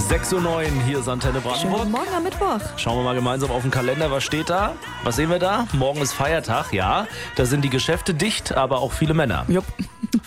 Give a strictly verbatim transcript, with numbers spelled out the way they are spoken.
sechs Uhr neun, hier ist Antenne Brandenburg. Schönen Morgen am Mittwoch. Schauen wir mal gemeinsam auf den Kalender, was steht da? Was sehen wir da? Morgen ist Feiertag, ja. Da sind die Geschäfte dicht, aber auch viele Männer. Jupp.